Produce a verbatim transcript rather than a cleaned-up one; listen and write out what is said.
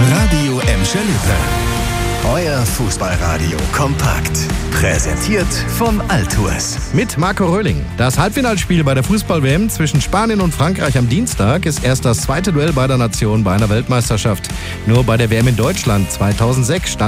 Radio Emscher Lippe. Euer Fußballradio kompakt. Präsentiert von Altours. Mit Marco Röhling. Das Halbfinalspiel bei der Fußball-W M zwischen Spanien und Frankreich am Dienstag ist erst das zweite Duell beider Nationen bei einer Weltmeisterschaft. Nur bei der W M in Deutschland zweitausendsechs stand